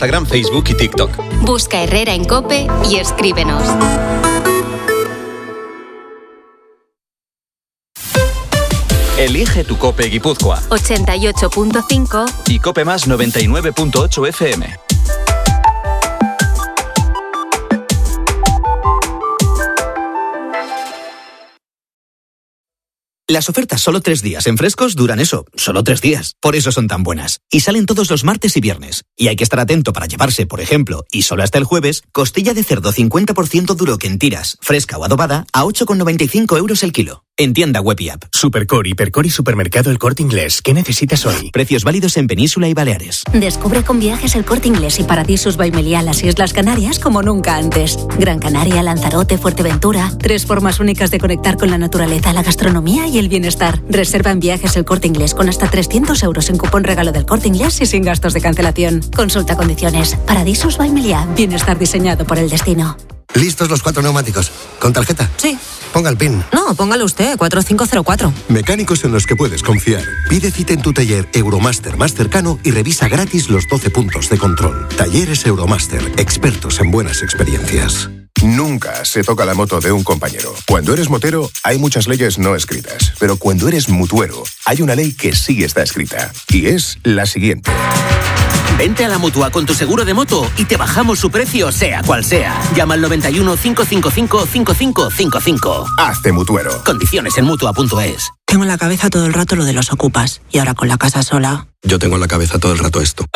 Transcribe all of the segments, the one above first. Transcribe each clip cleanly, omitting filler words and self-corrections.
Instagram, Facebook y TikTok. Busca Herrera en COPE y escríbenos. Elige tu COPE Guipúzcoa. 88.5 y COPE Más 99.8 FM. Las ofertas solo 3 días en Frescos duran eso, solo 3 días. Por eso son tan buenas. Y salen todos los martes y viernes. Y hay que estar atento para llevarse, por ejemplo, y solo hasta el jueves, costilla de cerdo 50% duro que en tiras, fresca o adobada, a 8,95 € el kilo. En tienda web y app. Supercore, Hipercore y Supermercado El Corte Inglés. ¿Qué necesitas hoy? Precios válidos en Península y Baleares. Descubre con Viajes El Corte Inglés y Paradisus by Meliá las Islas Canarias como nunca antes. Gran Canaria, Lanzarote, Fuerteventura. 3 formas únicas de conectar con la naturaleza, la gastronomía y el bienestar. Reserva en Viajes El Corte Inglés con hasta 300 € en cupón regalo del Corte Inglés y sin gastos de cancelación. Consulta condiciones. Paradisus by Meliá. Bienestar diseñado por el destino. ¿Listos los 4 neumáticos? ¿Con tarjeta? Sí. Ponga el PIN. No, póngalo usted, 4504. Mecánicos en los que puedes confiar. Pide cita en tu taller Euromaster más cercano y revisa gratis los 12 puntos de control. Talleres Euromaster, expertos en buenas experiencias. Nunca se toca la moto de un compañero. Cuando eres motero, hay muchas leyes no escritas. Pero cuando eres mutuero, hay una ley que sí está escrita. Y es la siguiente. Vente a la Mutua con tu seguro de moto y te bajamos su precio, sea cual sea. Llama al 91 555 5555. Hazte mutuero. Condiciones en Mutua.es. Tengo en la cabeza todo el rato lo de los ocupas. Y ahora con la casa sola... Yo tengo en la cabeza todo el rato esto.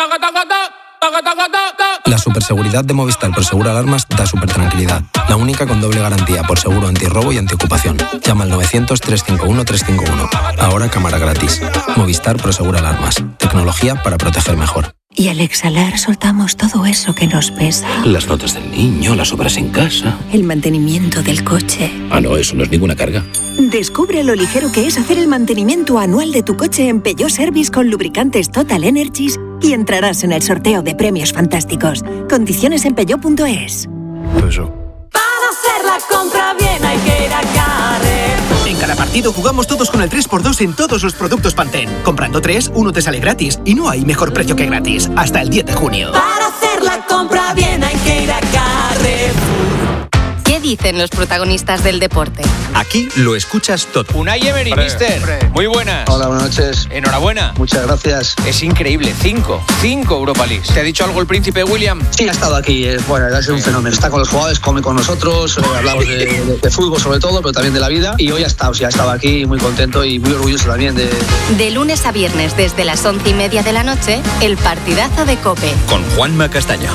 La superseguridad de Movistar Prosegura Alarmas da súper tranquilidad. La única con doble garantía por seguro antirrobo y antiocupación. Llama al 900-351-351. Ahora cámara gratis. Movistar Prosegura Alarmas. Tecnología para proteger mejor. Y al exhalar soltamos todo eso que nos pesa. Las notas del niño, las obras en casa. El mantenimiento del coche. Ah, no, eso no es ninguna carga. Descubre lo ligero que es hacer el mantenimiento anual de tu coche en Peugeot Service con lubricantes Total Energies y entrarás en el sorteo de premios fantásticos. Condiciones en Peugeot.es. Para hacer la compra bien hay que ir a Carrefour. En cada partido jugamos todos con el 3x2 en todos los productos Pantene. Comprando 3, uno te sale gratis. Y no hay mejor precio que gratis. Hasta el 10 de junio. Para hacer la compra bien hay que ir a Carrefour. ¿Qué dicen los protagonistas del deporte? Aquí lo escuchas todo. Unai Emery, mister. Muy buenas. Hola, buenas noches. Enhorabuena. Muchas gracias. Es increíble. 5 Europa League. ¿Te ha dicho algo el príncipe William? Sí, ha estado aquí. Bueno, ha sido un fenómeno. Está con los jugadores, come con nosotros. Hablamos de fútbol sobre todo, pero también de la vida. Y hoy ha estado aquí muy contento y muy orgulloso también de... De lunes a viernes desde las 11:30 de la noche, el partidazo de COPE. Con Juanma Castaño.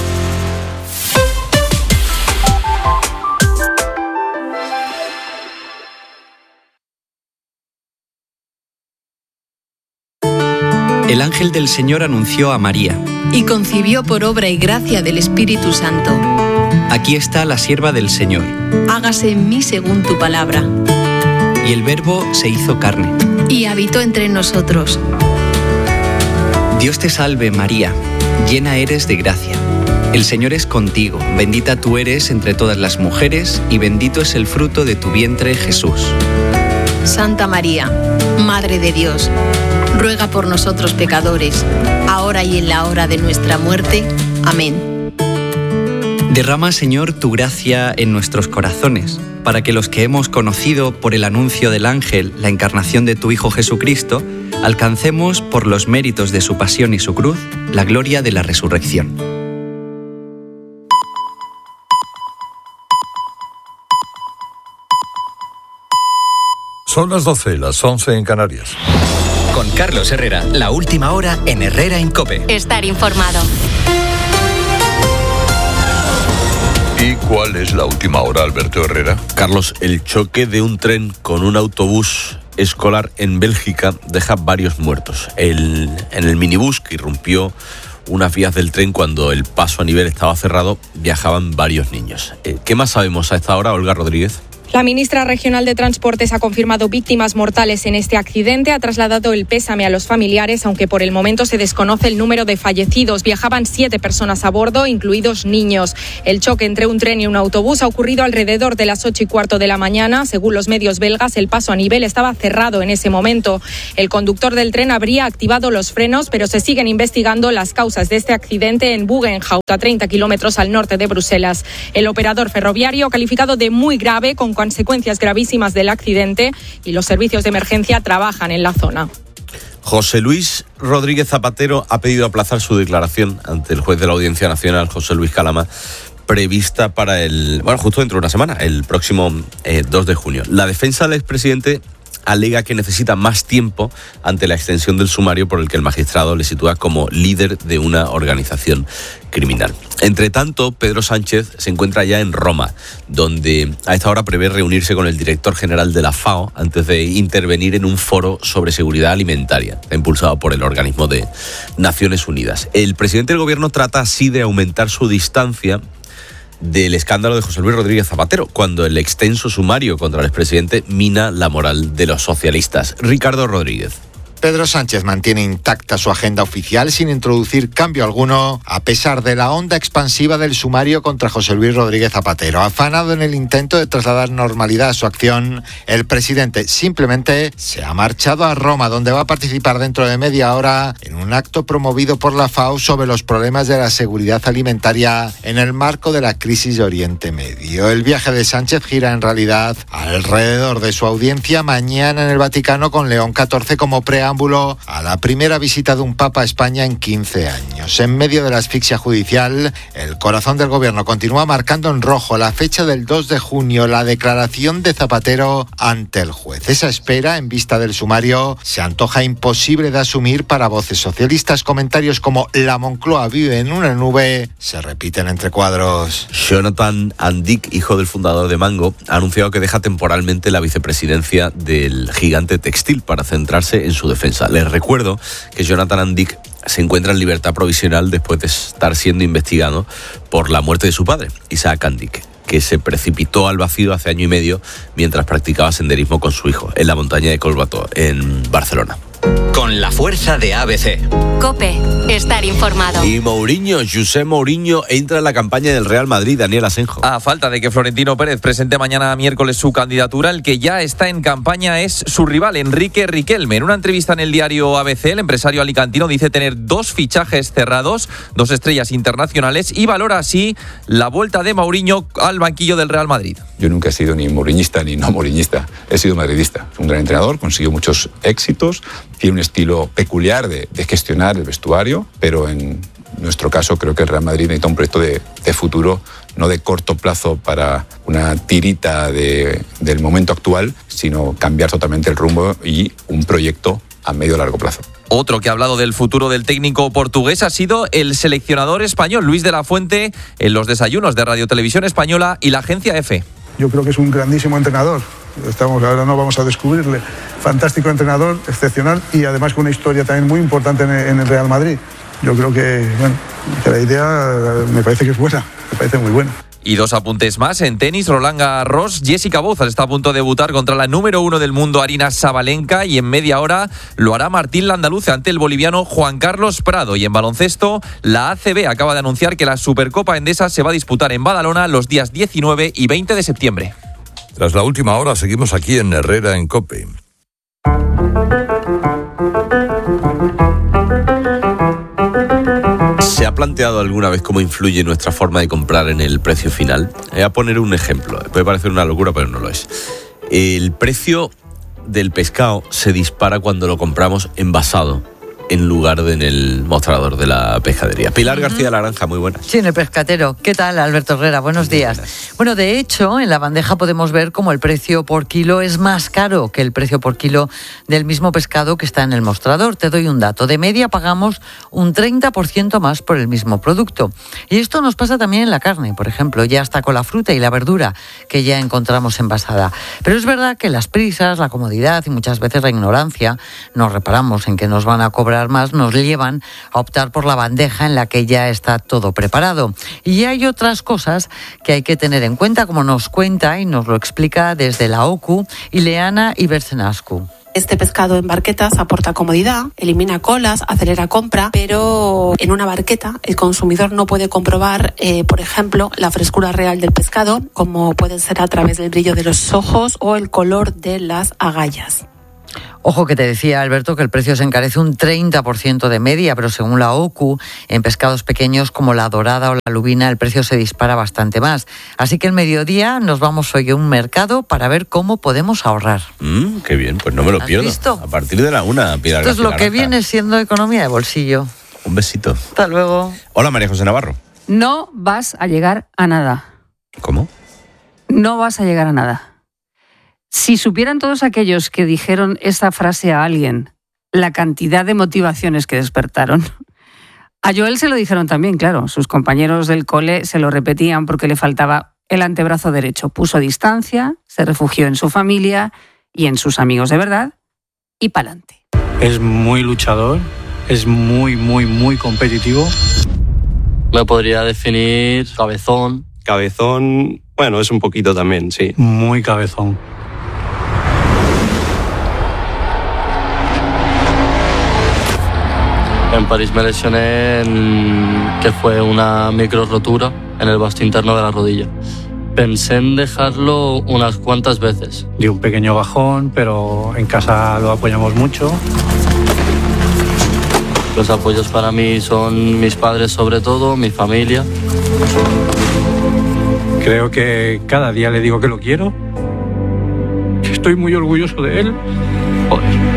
El ángel del Señor anunció a María. Y concibió por obra y gracia del Espíritu Santo. Aquí está la sierva del Señor. Hágase en mí según tu palabra. Y el Verbo se hizo carne. Y habitó entre nosotros. Dios te salve, María, llena eres de gracia. El Señor es contigo, bendita tú eres entre todas las mujeres, y bendito es el fruto de tu vientre, Jesús. Santa María, Madre de Dios, ruega por nosotros pecadores, ahora y en la hora de nuestra muerte. Amén. Derrama, Señor, tu gracia en nuestros corazones, para que los que hemos conocido por el anuncio del ángel la encarnación de tu Hijo Jesucristo, alcancemos, por los méritos de su pasión y su cruz, la gloria de la resurrección. Son las 12, las 11 en Canarias. Con Carlos Herrera, la última hora en Herrera en COPE. Estar informado. ¿Y cuál es la última hora, Alberto Herrera? Carlos, el choque de un tren con un autobús escolar en Bélgica deja varios muertos. En el minibús que irrumpió unas vías del tren cuando el paso a nivel estaba cerrado, viajaban varios niños. ¿Qué más sabemos a esta hora, Olga Rodríguez? La ministra regional de Transportes ha confirmado víctimas mortales en este accidente. Ha trasladado el pésame a los familiares, aunque por el momento se desconoce el número de fallecidos. Viajaban 7 personas a bordo, incluidos niños. El choque entre un tren y un autobús ha ocurrido alrededor de las 8:15 de la mañana. Según los medios belgas, el paso a nivel estaba cerrado en ese momento. El conductor del tren habría activado los frenos, pero se siguen investigando las causas de este accidente en Buggenhout, a 30 kilómetros al norte de Bruselas. El operador ferroviario ha calificado de muy grave, con consecuencias gravísimas del accidente, y los servicios de emergencia trabajan en la zona. José Luis Rodríguez Zapatero ha pedido aplazar su declaración ante el juez de la Audiencia Nacional, José Luis Calama, prevista para justo dentro de una semana, el próximo 2 de junio. La defensa del expresidente alega que necesita más tiempo ante la extensión del sumario por el que el magistrado le sitúa como líder de una organización criminal. Entre tanto, Pedro Sánchez se encuentra ya en Roma, donde a esta hora prevé reunirse con el director general de la FAO antes de intervenir en un foro sobre seguridad alimentaria, impulsado por el organismo de Naciones Unidas. El presidente del gobierno trata así de aumentar su distancia del escándalo de José Luis Rodríguez Zapatero, cuando el extenso sumario contra el expresidente mina la moral de los socialistas. Ricardo Rodríguez. Pedro Sánchez mantiene intacta su agenda oficial sin introducir cambio alguno, a pesar de la onda expansiva del sumario contra José Luis Rodríguez Zapatero. Afanado en el intento de trasladar normalidad a su acción, el presidente simplemente se ha marchado a Roma, donde va a participar dentro de media hora en un acto promovido por la FAO sobre los problemas de la seguridad alimentaria en el marco de la crisis de Oriente Medio. El viaje de Sánchez gira en realidad alrededor de su audiencia mañana en el Vaticano con León XIV como preámbulo a la primera visita de un papa a España en 15 años. En medio de la asfixia judicial, el corazón del gobierno continúa marcando en rojo la fecha del 2 de junio, la declaración de Zapatero ante el juez. Esa espera, en vista del sumario, se antoja imposible de asumir para voces socialistas. Comentarios como "la Moncloa vive en una nube" se repiten entre cuadros. Jonathan Andic, hijo del fundador de Mango, ha anunciado que deja temporalmente la vicepresidencia del gigante textil para centrarse en su defensa. Les recuerdo que Jonathan Andic se encuentra en libertad provisional después de estar siendo investigado por la muerte de su padre, Isaac Andic, que se precipitó al vacío hace año y medio mientras practicaba senderismo con su hijo en la montaña de Collbató, en Barcelona. Con la fuerza de ABC. COPE. Estar informado. Y José Mourinho entra en la campaña del Real Madrid, Daniel Asenjo. A falta de que Florentino Pérez presente mañana miércoles su candidatura, el que ya está en campaña es su rival, Enrique Riquelme. En una entrevista en el diario ABC, el empresario alicantino dice tener 2 fichajes cerrados, 2 estrellas internacionales, y valora así la vuelta de Mourinho al banquillo del Real Madrid. Yo nunca he sido ni mouriñista ni no mouriñista, he sido madridista. Un gran entrenador, consiguió muchos éxitos, tiene un estilo peculiar de gestionar el vestuario, pero en nuestro caso creo que el Real Madrid necesita un proyecto de futuro, no de corto plazo para una tirita del momento actual, sino cambiar totalmente el rumbo y un proyecto a medio y largo plazo. Otro que ha hablado del futuro del técnico portugués ha sido el seleccionador español, Luis de la Fuente, en los desayunos de Radio Televisión Española y la agencia EFE. Yo creo que es un grandísimo entrenador. Ahora no vamos a descubrirle. Fantástico entrenador, excepcional, y además con una historia también muy importante en el Real Madrid. Yo creo que la idea me parece que es buena, me parece muy buena. Y 2 apuntes más. En tenis, Roland Garros, Jessica Bouzas está a punto de debutar contra la número 1 del mundo, Aryna Sabalenka, y en media hora lo hará Martín Landaluce ante el boliviano Juan Carlos Prado. Y en baloncesto, la ACB acaba de anunciar que la Supercopa Endesa se va a disputar en Badalona los días 19 y 20 de septiembre. Tras la última hora, seguimos aquí en Herrera en COPE. ¿Se ha planteado alguna vez cómo influye nuestra forma de comprar en el precio final? Voy a poner un ejemplo. Puede parecer una locura, pero no lo es. El precio del pescado se dispara cuando lo compramos envasado en lugar de en el mostrador de la pescadería. Pilar García Laranja, muy buenas. Sí, en el pescatero. ¿Qué tal, Alberto Herrera? Buenos días. Bueno, de hecho, en la bandeja podemos ver cómo el precio por kilo es más caro que el precio por kilo del mismo pescado que está en el mostrador. Te doy un dato. De media pagamos un 30% más por el mismo producto. Y esto nos pasa también en la carne, por ejemplo, ya hasta con la fruta y la verdura que ya encontramos envasada. Pero es verdad que las prisas, la comodidad y muchas veces la ignorancia nos reparamos en que nos van a cobrar cobrar más nos llevan a optar por la bandeja en la que ya está todo preparado. Y hay otras cosas que hay que tener en cuenta, como nos cuenta y nos lo explica desde la OCU Ileana Ibersenascu. Este pescado en barquetas aporta comodidad, elimina colas, acelera compra, pero en una barqueta el consumidor no puede comprobar, por ejemplo, la frescura real del pescado, como puede ser a través del brillo de los ojos o el color de las agallas. Ojo que te decía, Alberto, que el precio se encarece un 30% de media, pero según la OCU, en pescados pequeños como la dorada o la lubina, el precio se dispara bastante más. Así que el mediodía nos vamos hoy a un mercado para ver cómo podemos ahorrar. Qué bien, pues no me lo pierdo. ¿Visto? A partir de la 1, Pilar. Esto es lo que viene siendo economía de bolsillo. Un besito. Hasta luego. Hola, María José Navarro. No vas a llegar a nada. ¿Cómo? No vas a llegar a nada. Si supieran todos aquellos que dijeron esta frase a alguien, la cantidad de motivaciones que despertaron. A Joel se lo dijeron también, claro. Sus compañeros del cole se lo repetían porque le faltaba el antebrazo derecho. Puso distancia, se refugió en su familia y en sus amigos de verdad y pa'lante. Es muy luchador, es muy competitivo. Me podría definir cabezón. Cabezón, bueno, es un poquito también, sí. Muy cabezón. En París me lesioné que fue una micro rotura en el vasto interno de la rodilla. Pensé en dejarlo unas cuantas veces. Di un pequeño bajón, pero en casa lo apoyamos mucho. Los apoyos para mí son mis padres sobre todo, mi familia. Creo que cada día le digo que lo quiero, que estoy muy orgulloso de él. Joder.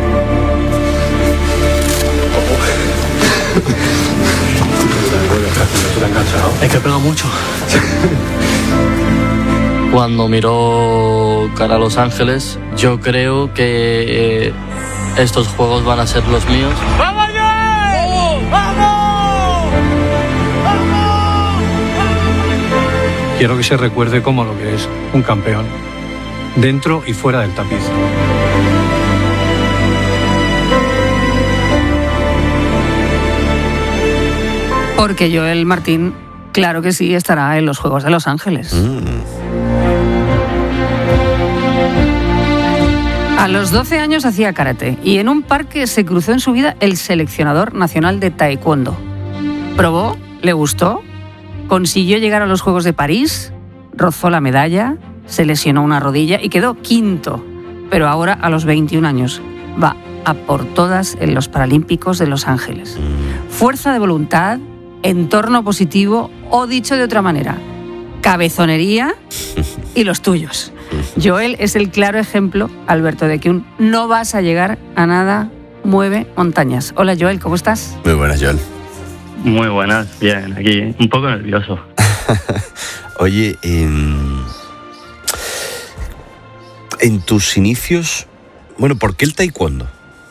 Es que pega mucho. Cuando miro cara a Los Ángeles, yo creo que estos juegos van a ser los míos. ¡Vamos, Joel! ¡Vamos! Quiero que se recuerde como lo que es un campeón, dentro y fuera del tapiz. Porque Joel Martín, claro que sí, estará en los Juegos de Los Ángeles. A los 12 años hacía karate y en un parque se cruzó en su vida el seleccionador nacional de taekwondo. Probó, le gustó, consiguió llegar a los Juegos de París, rozó la medalla, se lesionó una rodilla y quedó quinto. Pero ahora, a los 21 años, va a por todas en los Paralímpicos de Los Ángeles. Fuerza de voluntad, entorno positivo o, dicho de otra manera, cabezonería y los tuyos. Joel es el claro ejemplo, Alberto, de que un no vas a llegar a nada mueve montañas. Hola Joel, ¿cómo estás? Muy buenas, Joel. Muy buenas, bien, aquí un poco nervioso. Oye, en tus inicios, bueno, ¿por qué el taekwondo?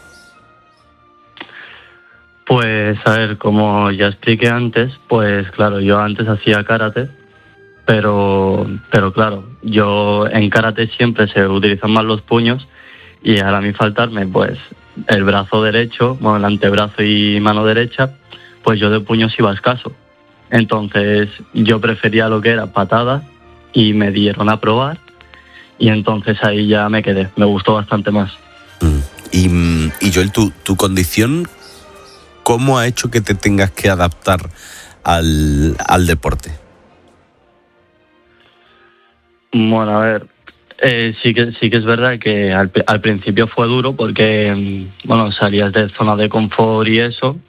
Pues, a ver, como ya expliqué antes, pues claro, yo antes hacía karate, pero claro, yo en karate siempre se utilizan más los puños y ahora a mí faltarme, pues, el brazo derecho, bueno, el antebrazo y mano derecha, pues yo de puños iba escaso. Entonces yo prefería lo que era patada y me dieron a probar y entonces ahí ya me quedé, me gustó bastante más. Y Joel, tu condición, ¿cómo ha hecho que te tengas que adaptar al deporte? Bueno, a ver, sí que es verdad que al principio fue duro porque, bueno, salías de zona de confort y eso,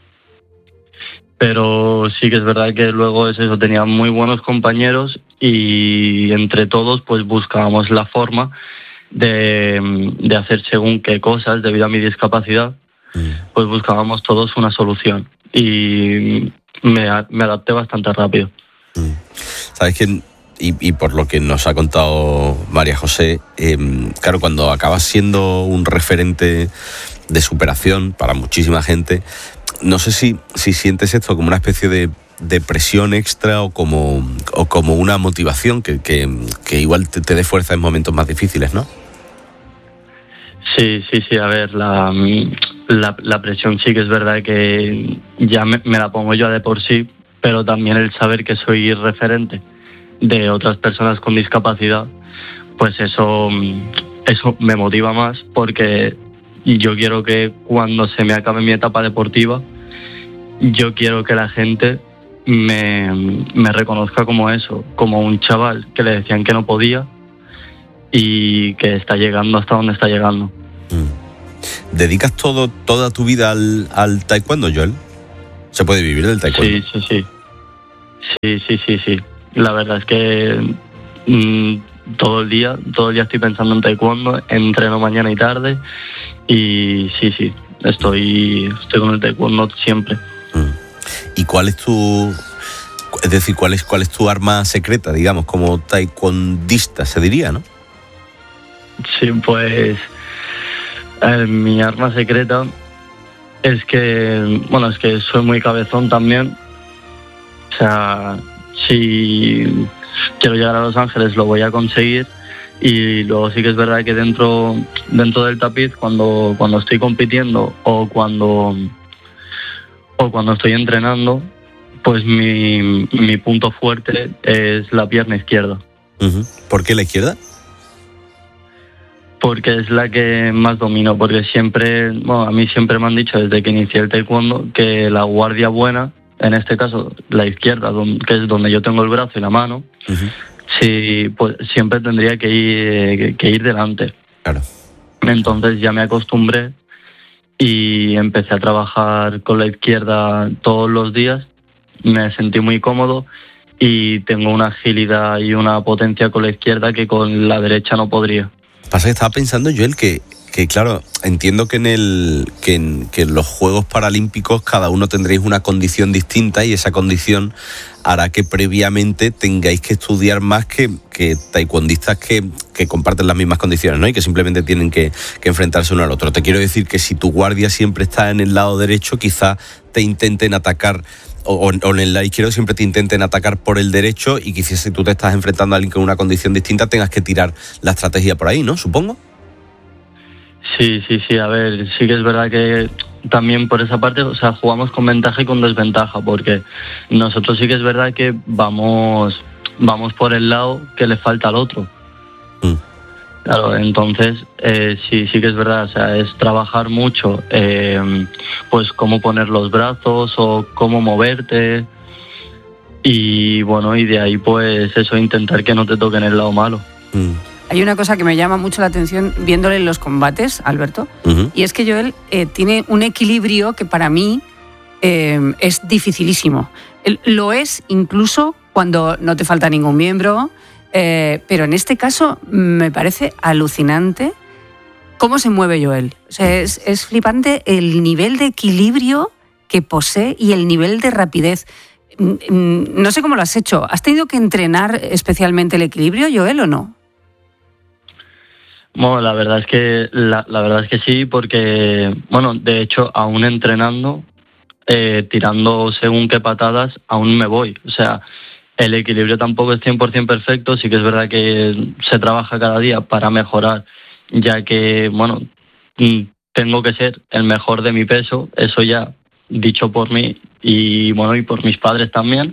pero sí que es verdad que luego es eso, tenía muy buenos compañeros y entre todos pues buscábamos la forma de hacer según qué cosas debido a mi discapacidad, pues buscábamos todos una solución y me adapté bastante rápido. ¿Sabes qué? Y por lo que nos ha contado María José, claro, cuando acabas siendo un referente de superación para muchísima gente, no sé si sientes esto como una especie de presión extra o como una motivación que igual te dé fuerza en momentos más difíciles, ¿no? Sí, a ver, la presión sí que es verdad que ya me la pongo yo de por sí, pero también el saber que soy referente de otras personas con discapacidad, pues eso me motiva más, porque yo quiero que cuando se me acabe mi etapa deportiva, yo quiero que la gente me reconozca como eso, como un chaval que le decían que no podía y que está llegando hasta donde está llegando. ¿Dedicas toda tu vida al taekwondo, Joel? ¿Se puede vivir del taekwondo? Sí. La verdad es que todo el día estoy pensando en taekwondo, entreno mañana y tarde y sí, estoy con el taekwondo siempre. ¿Y cuál es tu arma secreta, digamos, como taekwondista, se diría, ¿no? Sí, pues mi arma secreta es que soy muy cabezón también. O sea, si quiero llegar a Los Ángeles lo voy a conseguir, y luego sí que es verdad que dentro del tapiz, cuando estoy compitiendo o cuando estoy entrenando, pues mi punto fuerte es la pierna izquierda. ¿Por qué la izquierda? Porque es la que más domino, porque a mí siempre me han dicho desde que inicié el taekwondo que la guardia buena, en este caso la izquierda, que es donde yo tengo el brazo y la mano, sí, pues siempre tendría que ir delante. Claro. Entonces ya me acostumbré y empecé a trabajar con la izquierda todos los días, me sentí muy cómodo y tengo una agilidad y una potencia con la izquierda que con la derecha no podría. Pasa que estaba pensando, Joel, que claro, entiendo que en los Juegos Paralímpicos cada uno tendréis una condición distinta, y esa condición hará que previamente tengáis que estudiar más que taekwondistas que comparten las mismas condiciones, ¿no? Y que simplemente tienen que enfrentarse uno al otro. Te quiero decir que si tu guardia siempre está en el lado derecho, quizá te intenten atacar, o en el lado izquierdo siempre te intenten atacar por el derecho, y quizás si tú te estás enfrentando a alguien con una condición distinta tengas que tirar la estrategia por ahí, ¿no? Supongo. Sí, a ver, sí que es verdad que también por esa parte, o sea, jugamos con ventaja y con desventaja, porque nosotros sí que es verdad que vamos por el lado que le falta al otro. Claro, entonces sí que es verdad, o sea, es trabajar mucho, pues cómo poner los brazos o cómo moverte, y bueno, y de ahí pues eso, intentar que no te toquen el lado malo. Hay una cosa que me llama mucho la atención viéndole en los combates, Alberto, y es que Joel tiene un equilibrio que para mí es dificilísimo. Lo es incluso cuando no te falta ningún miembro, pero en este caso me parece alucinante cómo se mueve Joel. O sea, es flipante el nivel de equilibrio que posee y el nivel de rapidez. No sé cómo lo has hecho. ¿Has tenido que entrenar especialmente el equilibrio, Joel, o no? Bueno, la verdad es que sí, porque, bueno, de hecho, aún entrenando, tirando según qué patadas, aún me voy. O sea, el equilibrio tampoco es 100% perfecto, sí que es verdad que se trabaja cada día para mejorar, ya que, bueno, tengo que ser el mejor de mi peso, eso ya dicho por mí y, bueno, y por mis padres también.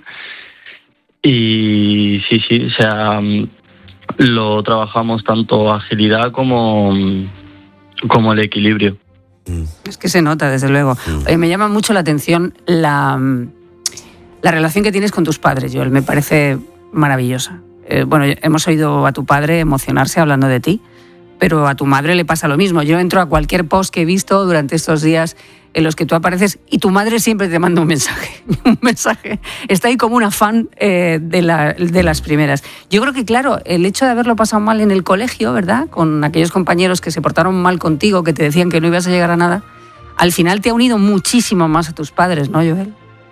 Y sí, o sea, lo trabajamos tanto agilidad como el equilibrio. Es que se nota, desde luego. Me llama mucho la atención la relación que tienes con tus padres, Joel. Me parece maravillosa. Bueno, hemos oído a tu padre emocionarse hablando de ti, pero a tu madre le pasa lo mismo. Yo entro a cualquier post que he visto durante estos días en los que tú apareces y tu madre siempre te manda un mensaje. Está ahí como una fan de las primeras. Yo creo que, claro, el hecho de haberlo pasado mal en el colegio, ¿verdad?, con aquellos compañeros que se portaron mal contigo, que te decían que no ibas a llegar a nada, al final te ha unido muchísimo más a tus padres, ¿no, Joel?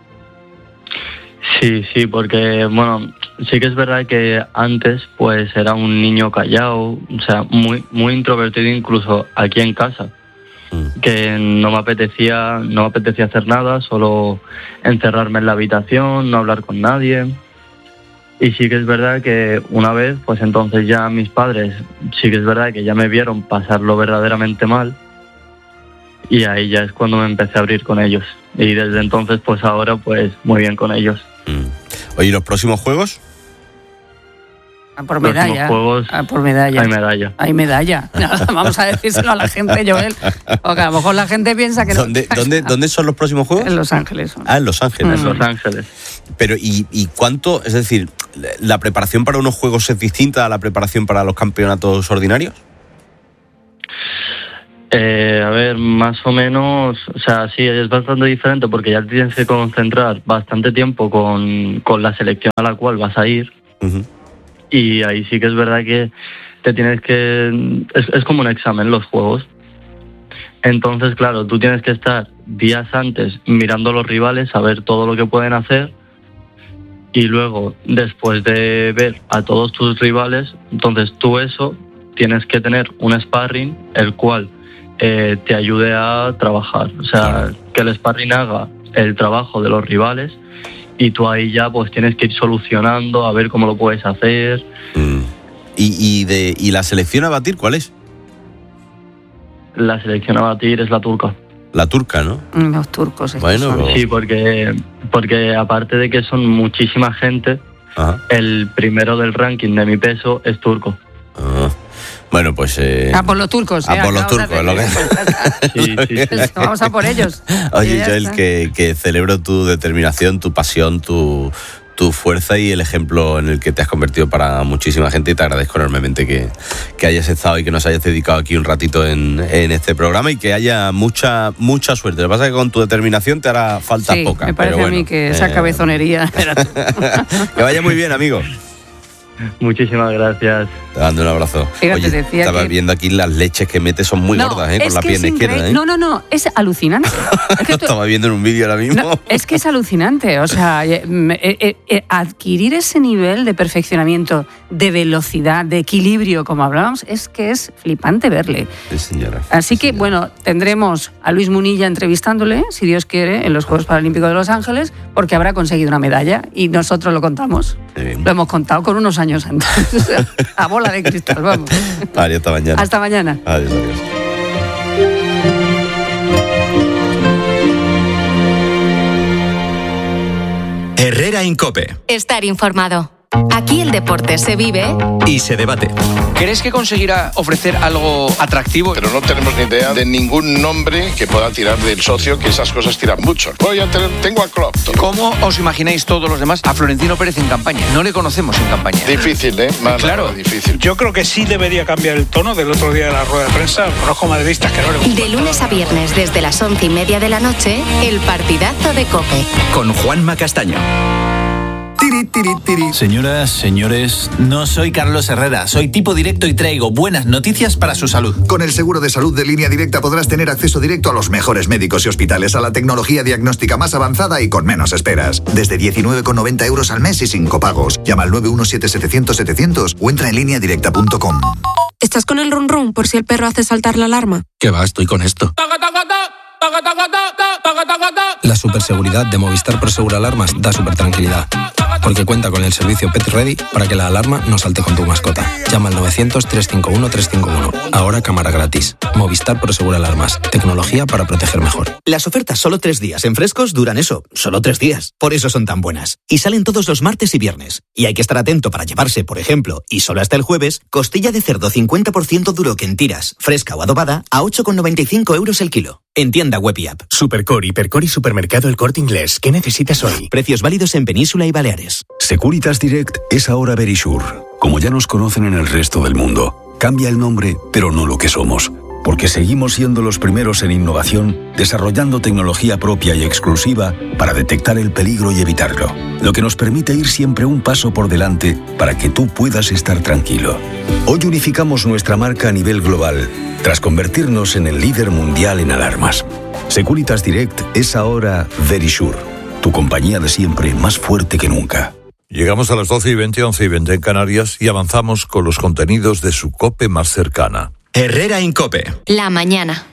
Sí, porque, bueno, sí que es verdad que antes pues era un niño callado, o sea, muy introvertido incluso aquí en casa, que no me apetecía hacer nada, solo encerrarme en la habitación, no hablar con nadie. Y sí que es verdad que una vez, pues entonces ya mis padres, sí que es verdad que ya me vieron pasarlo verdaderamente mal, y ahí ya es cuando me empecé a abrir con ellos. Y desde entonces, pues ahora, pues muy bien con ellos. Oye, ¿y los próximos juegos? Por medalla. Juegos, por medalla. Hay medalla. Hay medalla. Nada, vamos a decírselo a la gente, Joel. Porque a lo mejor la gente piensa que ¿Dónde son los próximos juegos? En Los Ángeles. En Los Ángeles. En Los Ángeles. Pero, ¿y cuánto? Es decir, ¿la preparación para unos juegos es distinta a la preparación para los campeonatos ordinarios? A ver, más o menos, o sea, sí, es bastante diferente porque ya te tienes que concentrar bastante tiempo con la selección a la cual vas a ir. Uh-huh. Y ahí sí que es verdad que te tienes que... Es como un examen los juegos. Entonces, claro, tú tienes que estar días antes mirando a los rivales, saber todo lo que pueden hacer. Y luego, después de ver a todos tus rivales, entonces tú eso tienes que tener un sparring, el cual te ayude a trabajar. O sea, que el sparring haga el trabajo de los rivales y tú ahí ya pues tienes que ir solucionando a ver cómo lo puedes hacer. ¿Y la selección a batir cuál es? La selección a batir es la turca. La turca, ¿no? Los turcos. Bueno, sí, porque aparte de que son muchísima gente, ajá, el primero del ranking de mi peso es turco. Bueno, pues... por los turcos. por los turcos. Sí. Vamos a por ellos. Oye, Joel, que celebro tu determinación, tu pasión, tu fuerza y el ejemplo en el que te has convertido para muchísima gente, y te agradezco enormemente que hayas estado y que nos hayas dedicado aquí un ratito en este programa, y que haya mucha suerte. Lo que pasa es que con tu determinación te hará falta poca. Me parece pero bueno, a mí que esa cabezonería... Que vaya muy bien, amigo. Muchísimas gracias. Te mando un abrazo. Fíjate, oye, decía estaba que... viendo aquí las leches que metes, son muy gordas, con la pierna izquierda. No, es alucinante. Es que estaba viendo en un vídeo ahora mismo. No, es que es alucinante. O sea, adquirir ese nivel de perfeccionamiento, de velocidad, de equilibrio, como hablábamos, es que es flipante verle. Sí, señora. Así que, bueno, tendremos a Luis Munilla entrevistándole, si Dios quiere, en los Juegos Paralímpicos de Los Ángeles, porque habrá conseguido una medalla y nosotros lo contamos. Lo hemos contado con unos años antes. A bola de cristal, vamos. Vale, hasta mañana. Hasta mañana. Adiós. Herrera Incope. Estar informado. Aquí el deporte se vive y se debate. ¿Crees que conseguirá ofrecer algo atractivo? Pero no tenemos ni idea de ningún nombre que pueda tirar del socio, que esas cosas tiran mucho. Tengo a Klopp. ¿Cómo os imagináis todos los demás a Florentino Pérez en campaña? No le conocemos en campaña. Difícil, ¿eh? Claro. Difícil. Yo creo que sí debería cambiar el tono del otro día de la rueda de prensa. Conozco madridistas que no le gustan. De lunes a viernes desde las 11:30 de la noche, el partidazo de COPE. Con Juanma Castaño. Señoras, señores, no soy Carlos Herrera, soy tipo directo y traigo buenas noticias para su salud. Con el seguro de salud de Línea Directa podrás tener acceso directo a los mejores médicos y hospitales, a la tecnología diagnóstica más avanzada y con menos esperas. Desde 19,90 euros al mes y sin copagos. Llama al 917-700-700 o entra en lineadirecta.com. ¿Estás con el run run por si el perro hace saltar la alarma? ¿Qué va? Estoy con esto. La superseguridad de Movistar Prosegur Alarmas da super tranquilidad, porque cuenta con el servicio Pet Ready para que la alarma no salte con tu mascota. Llama al 900-351-351. Ahora cámara gratis. Movistar Prosegur Alarmas. Tecnología para proteger mejor. Las ofertas solo 3 días en Frescos duran eso, solo 3 días. Por eso son tan buenas. Y salen todos los martes y viernes. Y hay que estar atento para llevarse, por ejemplo, y solo hasta el jueves, costilla de cerdo 50% duro que en tiras, fresca o adobada, a 8,95 euros el kilo. En tienda web y app. Supercor, Hipercor y Supermercado El Corte Inglés. ¿Qué necesitas hoy? Precios válidos en Península y Baleares. Securitas Direct es ahora Verisure. Como ya nos conocen en el resto del mundo. Cambia el nombre, pero no lo que somos. Porque seguimos siendo los primeros en innovación, desarrollando tecnología propia y exclusiva para detectar el peligro y evitarlo. Lo que nos permite ir siempre un paso por delante para que tú puedas estar tranquilo. Hoy unificamos nuestra marca a nivel global, tras convertirnos en el líder mundial en alarmas. Securitas Direct es ahora Verisure, tu compañía de siempre más fuerte que nunca. Llegamos a las 12:20, 11:20 en Canarias y avanzamos con los contenidos de su COPE más cercana. Herrera Incope. La mañana.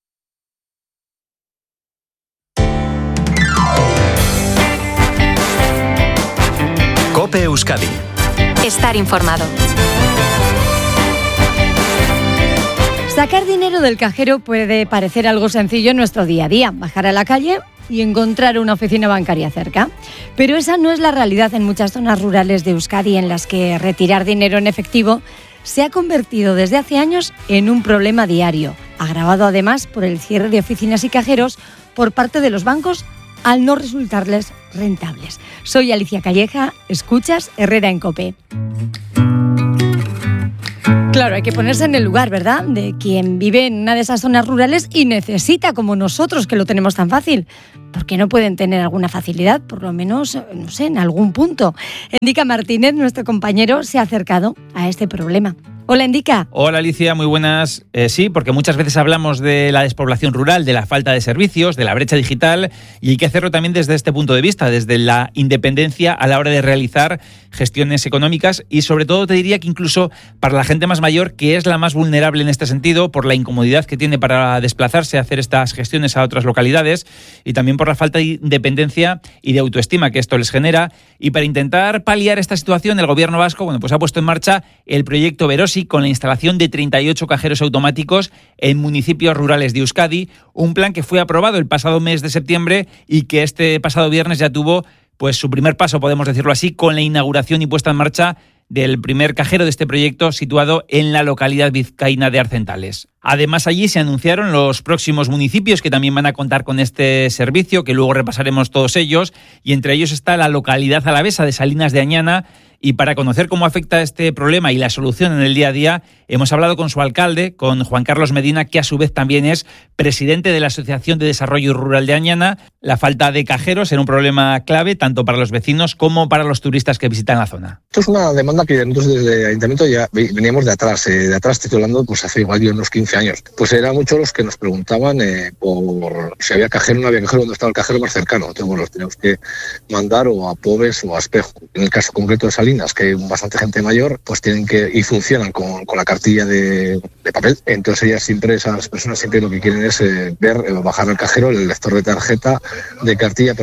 COPE Euskadi. Estar informado. Sacar dinero del cajero puede parecer algo sencillo en nuestro día a día, bajar a la calle y encontrar una oficina bancaria cerca. Pero esa no es la realidad en muchas zonas rurales de Euskadi, en las que retirar dinero en efectivo se ha convertido desde hace años en un problema diario, agravado además por el cierre de oficinas y cajeros por parte de los bancos al no resultarles rentables. Soy Alicia Calleja, escuchas Herrera en COPE. Claro, hay que ponerse en el lugar, ¿verdad?, de quien vive en una de esas zonas rurales y necesita, como nosotros, que lo tenemos tan fácil. ¿Por qué no pueden tener alguna facilidad, por lo menos, no sé, en algún punto? Endica Martínez, nuestro compañero, se ha acercado a este problema. Hola, Endica. Hola, Alicia, muy buenas. Sí, porque muchas veces hablamos de la despoblación rural, de la falta de servicios, de la brecha digital, y hay que hacerlo también desde este punto de vista, desde la independencia a la hora de realizar gestiones económicas y, sobre todo, te diría que incluso para la gente más mayor, que es la más vulnerable en este sentido, por la incomodidad que tiene para desplazarse a hacer estas gestiones a otras localidades y también por la falta de independencia y de autoestima que esto les genera. Y para intentar paliar esta situación, el gobierno vasco, pues ha puesto en marcha el proyecto Verosi, con la instalación de 38 cajeros automáticos en municipios rurales de Euskadi, un plan que fue aprobado el pasado mes de septiembre y que este pasado viernes ya tuvo pues su primer paso, podemos decirlo así, con la inauguración y puesta en marcha del primer cajero de este proyecto situado en la localidad vizcaína de Arcentales. Además, allí se anunciaron los próximos municipios que también van a contar con este servicio, que luego repasaremos todos ellos, y entre ellos está la localidad alavesa de Salinas de Añana. Y para conocer cómo afecta este problema y la solución en el día a día, hemos hablado con su alcalde, con Juan Carlos Medina, que a su vez también es presidente de la Asociación de Desarrollo Rural de Añana. La falta de cajeros era un problema clave tanto para los vecinos como para los turistas que visitan la zona. Esto es una demanda que nosotros desde el Ayuntamiento ya veníamos de atrás estoy hablando pues hace igual unos 15 años. Pues eran muchos los que nos preguntaban por si había cajero o no había cajero, dónde estaba el cajero más cercano. Entonces, bueno, los teníamos que mandar o a Pobes o a Espejo. En el caso concreto de Salinas, que hay bastante gente mayor, pues tienen que y funcionan con la cartilla de papel. Entonces esas personas siempre lo que quieren es bajar al cajero el lector de cartilla,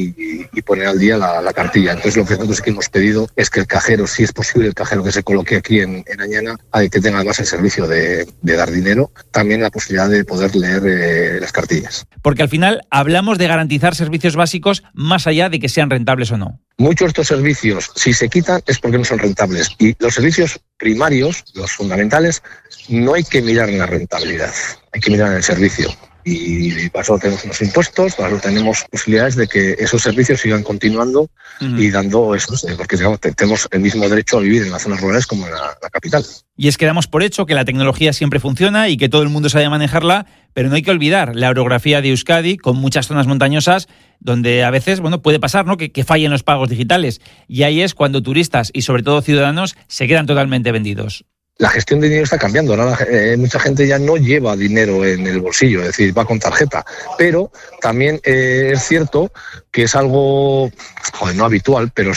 y poner al día la cartilla. Entonces lo que nosotros sí que hemos pedido es que el cajero, si es posible, el cajero que se coloque aquí en Añana, que tenga además el servicio de dar dinero, también la posibilidad de poder leer las cartillas. Porque al final hablamos de garantizar servicios básicos más allá de que sean rentables o no. Muchos de estos servicios, si se quitan, es porque no son rentables. Y los servicios primarios, los fundamentales, no hay que mirar en la rentabilidad, hay que mirar en el servicio. Y para eso tenemos unos impuestos, para eso tenemos posibilidades de que esos servicios sigan continuando y dando eso, porque digamos, tenemos el mismo derecho a vivir en las zonas rurales como en la capital. Y es que damos por hecho que la tecnología siempre funciona y que todo el mundo sabe manejarla, pero no hay que olvidar la orografía de Euskadi, con muchas zonas montañosas, donde a veces puede pasar, ¿no?, que fallen los pagos digitales. Y ahí es cuando turistas y sobre todo ciudadanos se quedan totalmente vendidos. La gestión de dinero está cambiando. Ahora mucha gente ya no lleva dinero en el bolsillo, es decir, va con tarjeta. Pero también es cierto que es algo, no habitual, pero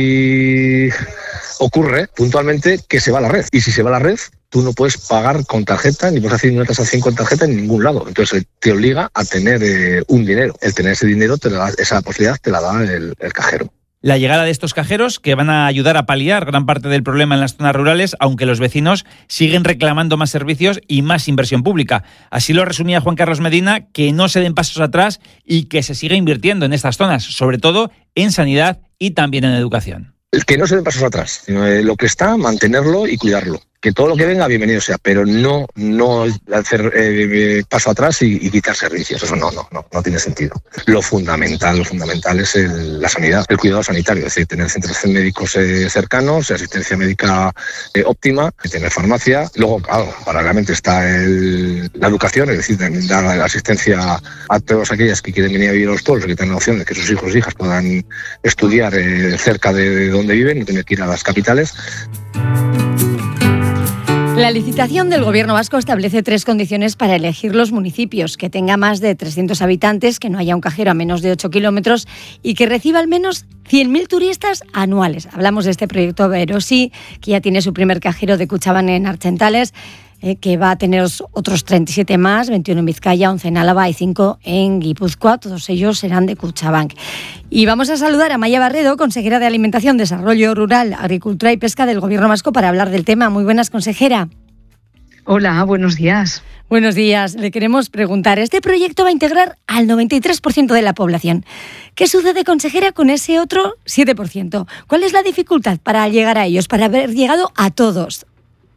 sí ocurre puntualmente que se va a la red. Y si se va a la red, tú no puedes pagar con tarjeta, ni puedes hacer una transacción con tarjeta en ningún lado. Entonces te obliga a tener un dinero. El tener ese dinero, esa posibilidad te la da el cajero. La llegada de estos cajeros, que van a ayudar a paliar gran parte del problema en las zonas rurales, aunque los vecinos siguen reclamando más servicios y más inversión pública. Así lo resumía Juan Carlos Medina, que no se den pasos atrás y que se siga invirtiendo en estas zonas, sobre todo en sanidad y también en educación. Que no se den pasos atrás, sino lo que está, mantenerlo y cuidarlo. Que todo lo que venga, bienvenido sea, pero no hacer paso atrás y quitar servicios. Eso no tiene sentido. Lo fundamental es la sanidad, el cuidado sanitario, es decir, tener centros médicos cercanos, asistencia médica óptima, tener farmacia. Luego, claro, paralelamente está la educación, es decir, dar asistencia a todas aquellas que quieren venir a vivir a los pueblos, que tengan la opción de que sus hijos e hijas puedan estudiar cerca de donde viven, no tener que ir a las capitales. La licitación del Gobierno vasco establece 3 condiciones para elegir los municipios: que tenga más de 300 habitantes, que no haya un cajero a menos de 8 kilómetros y que reciba al menos 100.000 turistas anuales. Hablamos de este proyecto Verosi, que ya tiene su primer cajero de Kutxabank en Arcentales, que va a tener otros 37 más, 21 en Vizcaya, 11 en Álava y 5 en Guipúzcoa. Todos ellos serán de Kutxabank. Y vamos a saludar a Maya Barredo, consejera de Alimentación, Desarrollo Rural, Agricultura y Pesca del Gobierno vasco, para hablar del tema. Muy buenas, consejera. Hola, buenos días. Buenos días. Le queremos preguntar, este proyecto va a integrar al 93% de la población. ¿Qué sucede, consejera, con ese otro 7%? ¿Cuál es la dificultad para llegar a ellos, para haber llegado a todos?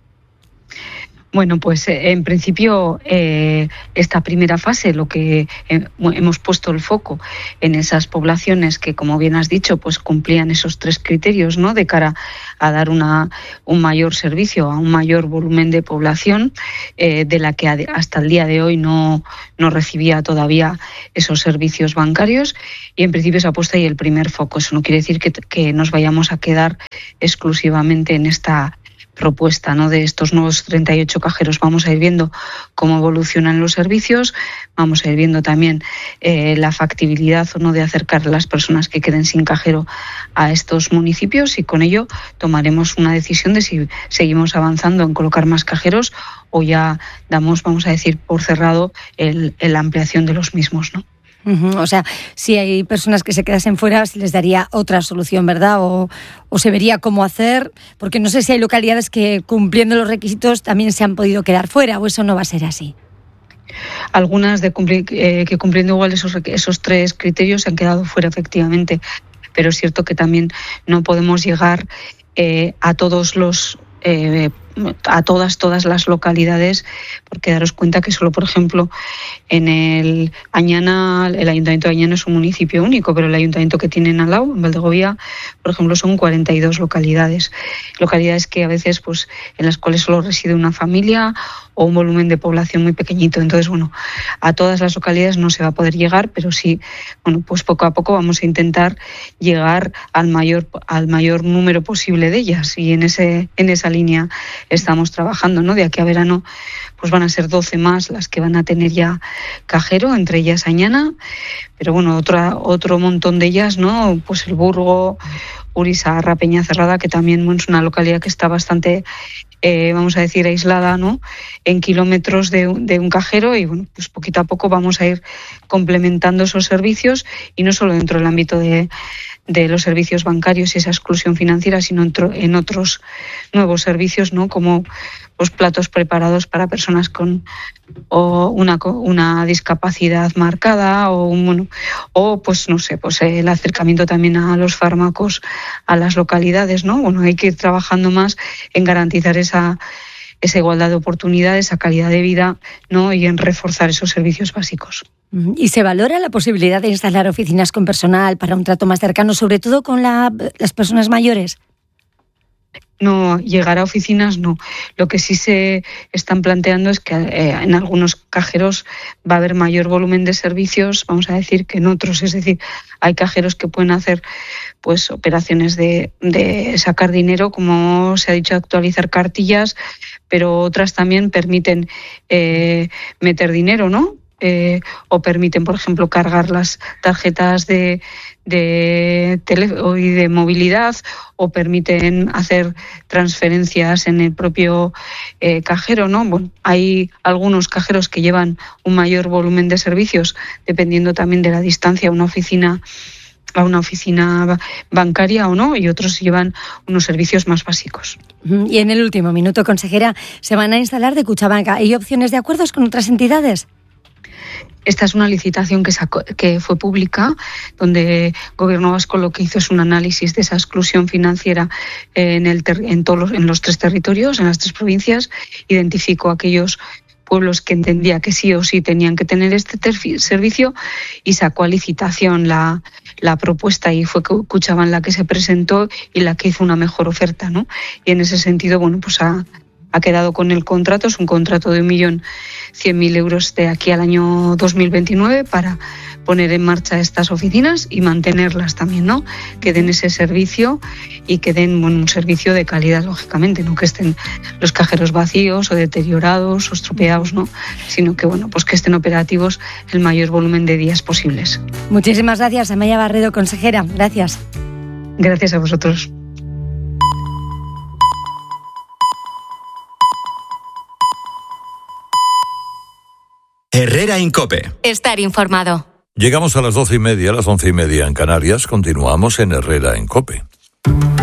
Bueno, pues en principio esta primera fase, lo que hemos puesto el foco en esas poblaciones que, como bien has dicho, pues cumplían esos 3 criterios, ¿no?, de cara a dar un mayor servicio a un mayor volumen de población, de la que hasta el día de hoy no recibía todavía esos servicios bancarios, y en principio se ha puesto ahí el primer foco. Eso no quiere decir que nos vayamos a quedar exclusivamente en esta propuesta, ¿no?, de estos nuevos 38 cajeros. Vamos a ir viendo cómo evolucionan los servicios, vamos a ir viendo también la factibilidad o no de acercar a las personas que queden sin cajero a estos municipios, y con ello tomaremos una decisión de si seguimos avanzando en colocar más cajeros o ya damos, vamos a decir, por cerrado la ampliación de los mismos, ¿no? O sea, si hay personas que se quedasen fuera, se les daría otra solución, ¿verdad? O se vería cómo hacer, porque no sé si hay localidades que, cumpliendo los requisitos, también se han podido quedar fuera, o eso no va a ser así. Algunas que cumpliendo igual esos 3 criterios se han quedado fuera, efectivamente, pero es cierto que también no podemos llegar a todos los a todas las localidades, porque daros cuenta que solo, por ejemplo, en el Añana, el Ayuntamiento de Añana es un municipio único, pero el ayuntamiento que tienen al lado, en Valdegovía, por ejemplo, son 42 localidades que a veces, pues, en las cuales solo reside una familia o un volumen de población muy pequeñito. Entonces, bueno, a todas las localidades no se va a poder llegar, pero sí, bueno, pues poco a poco vamos a intentar llegar al mayor número posible de ellas, y en esa línea estamos trabajando, ¿no? De aquí a verano pues van a ser 12 más las que van a tener ya cajero, entre ellas Añana, pero bueno, otro montón de ellas, ¿no? Pues el Burgo, Urizarra, Peñacerrada, que también es una localidad que está bastante, vamos a decir, aislada, ¿no?, en kilómetros de un cajero, y bueno, pues poquito a poco vamos a ir complementando esos servicios, y no solo dentro del ámbito de los servicios bancarios y esa exclusión financiera, sino en otros nuevos servicios, ¿no?, como pues platos preparados para personas con una discapacidad marcada, o pues no sé, pues el acercamiento también a los fármacos a las localidades, ¿no? Bueno, hay que ir trabajando más en garantizar esa igualdad de oportunidades, esa calidad de vida, ¿no?, y en reforzar esos servicios básicos. ¿Y se valora la posibilidad de instalar oficinas con personal para un trato más cercano, sobre todo con las personas mayores? No, llegar a oficinas no. Lo que sí se están planteando es que en algunos cajeros va a haber mayor volumen de servicios, vamos a decir, que en otros. Es decir, hay cajeros que pueden hacer pues operaciones de sacar dinero, como se ha dicho, actualizar cartillas, pero otras también permiten meter dinero, ¿no? O permiten, por ejemplo, cargar las tarjetas de movilidad, o permiten hacer transferencias en el propio cajero, ¿no? Bueno, hay algunos cajeros que llevan un mayor volumen de servicios, dependiendo también de la distancia a una oficina bancaria o no, y otros llevan unos servicios más básicos. Y en el último minuto, consejera, ¿se van a instalar de Kutxabank? ¿Hay opciones de acuerdos con otras entidades? Esta es una licitación que fue pública, donde el Gobierno vasco lo que hizo es un análisis de esa exclusión financiera en los 3 territorios, en las 3 provincias. Identificó aquellos pueblos que entendía que sí o sí tenían que tener este servicio, y sacó a licitación la propuesta, y fue Kutxabank la que se presentó y la que hizo una mejor oferta, ¿no? Y en ese sentido, bueno, pues ha quedado con el contrato. Es un contrato de 1.100.000 euros de aquí al año 2029 para poner en marcha estas oficinas y mantenerlas también, ¿no? Que den ese servicio y que den un servicio de calidad, lógicamente, no que estén los cajeros vacíos o deteriorados o estropeados, ¿no? Sino que, bueno, pues que estén operativos el mayor volumen de días posibles. Muchísimas gracias, Amaia Barredo, consejera. Gracias. Gracias a vosotros. Herrera Incope. Estar informado. Llegamos a las 12:30, las 11:30 en Canarias. Continuamos en Herrera Incope.